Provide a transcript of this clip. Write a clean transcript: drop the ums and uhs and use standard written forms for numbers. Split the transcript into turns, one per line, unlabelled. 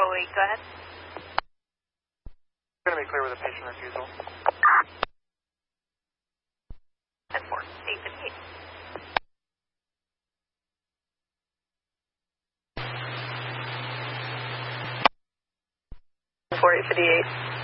408, go ahead.
Going to be clear with a patient refusal.
10-4, 858.
Four 858.